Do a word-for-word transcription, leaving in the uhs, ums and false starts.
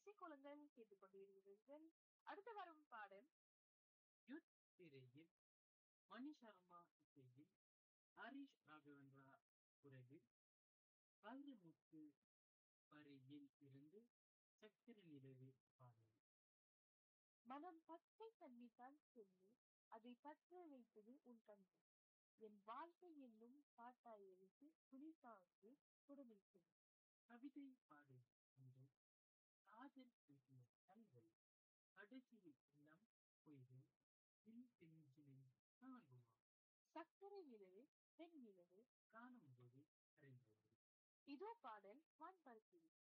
இசைக்கோலங்கள் கேட்டுக்கொண்டிருக்கிறீர்கள். அடுத்து வரும் பாடல் யுத் திரையில் மணி சர்மா இசையில் ஹரிஷ் ராகவேந்திரா குரலில் வைரமுத்து வரியில் இருந்து சக்கர நிலவு பாடல். மனம் பச்சை தண்ணீர்தான் சொல்லி அதை பற்ற வைத்தது உன் கண்கள். என் வாழ்க்கை என்னும் பாட்டாய் எழுதி துணி தாங்கி குடுமிக்கும். கவிதை பாடு என்று காதல் பேசிய கண்கள் கடைசியில் எல்லாம் பொய்கள் இல் பெஞ்சிலில் காணுமா சக்கரை நிலவு பெண் நிலவு காணும்போது கரைந்தது. இதோ பாடல் வான்பரப்பில்